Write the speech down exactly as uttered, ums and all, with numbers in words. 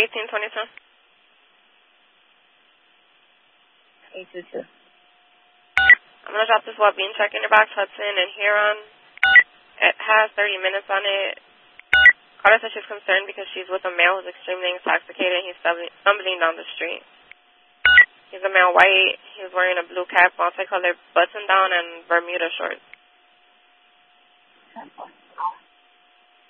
eighteen twenty-two. eight two two. I'm going to drop this well-being check in your box, Hudson, and Huron. It has thirty minutes on it. Carter says she's concerned because she's with a male who's extremely intoxicated and he's stumbling stumbling down the street. He's a male white. He's wearing a blue cap, multicolored button-down, and Bermuda shorts.